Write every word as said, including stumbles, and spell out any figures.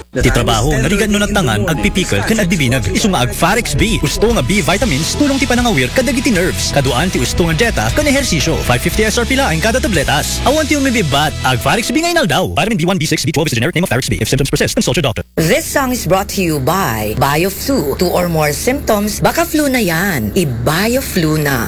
Ti trabaho narigan no natangan agpipikal kan agbibinag isu nga ag Farex B. Gusto nga B vitamins tulong ti panangawir kadagiti nerves. Kaduan ti gusto nga dieta kan ehersisyo. five fifty S R P la ang kada tabletas. Awan ti umibibat ag Farex B nga inaldaw. Vitamin B one, B six, B twelve is the generic name of Farex B. If symptoms persist, consult your doctor. This song is brought to you by BioFlu. Two or more symptoms, baka flu na yan. I-BioFlu na.